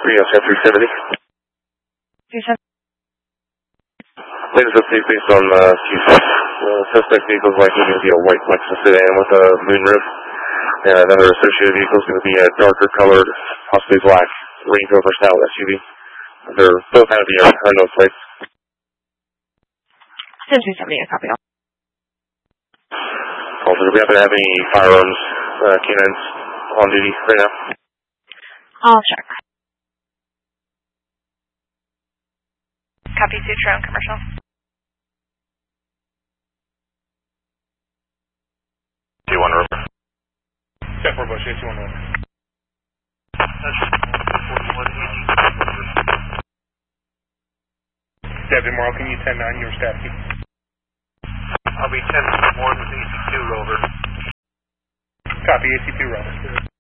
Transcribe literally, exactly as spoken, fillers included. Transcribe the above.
three S F three seventy. three seventy. Latest update based on uh, Q six. The suspect vehicle is likely going to be a white Lexus sedan with a moon roof. And another associated vehicle is going to be a darker colored, possibly black, Range Rover style S U V. They're both out of the air, unknown plates. three seventy, a copy. Also, do we happen to have any firearms uh, canines on duty right now? I'll check. Copy, Sutro, commercial. two one Rover. ten four Bush, two one Rover. Devin Morrow, can you ten nine your staff key? I'll be ten one A C two Rover. Copy, A C two Rover.